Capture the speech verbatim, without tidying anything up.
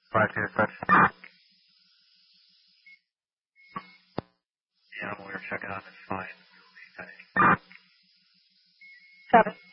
Five two six. Yeah, we're checking on this fine. Seven.